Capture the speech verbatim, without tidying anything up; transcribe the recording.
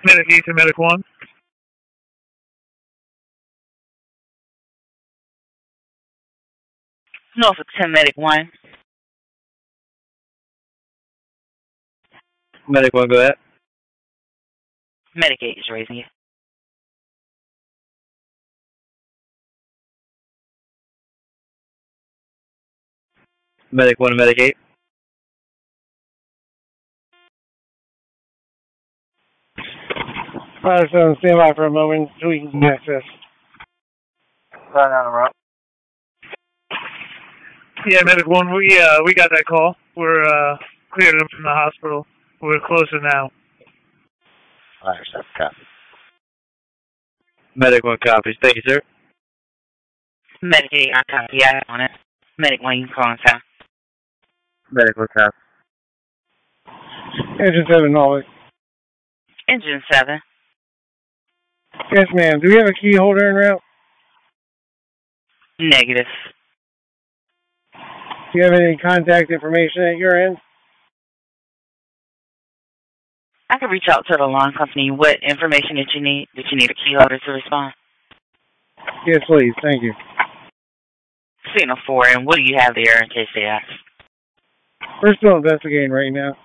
Medic eight to Medic one. Norfolk ten, Medic one. Medic one, go ahead. Medic eight is raising you. Medic one, Medic eight. Five seven, stand by for a moment so we can access. Right on the route. Yeah, Medic one, we uh we got that call. We're uh cleared him from the hospital. We're closer now. Alright, sir. Copy. Medic one copies. Thank you, sir. Medic eight, I copy. I on it. Medic one, you can call in time. Medic one copies. Engine seven, always. Engine seven. Yes, ma'am. Do we have a key holder en route? Negative. Do you have any contact information at your end? I can reach out to the alarm company. What information did you need? Did you need a key holder to respond? Yes, please. Thank you. Signal four, and what do you have there in case they ask? We're still investigating right now.